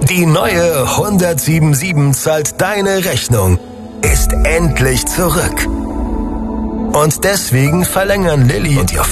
Die neue 177 zahlt deine Rechnung, ist endlich zurück. Und deswegen verlängern Lilly und ihr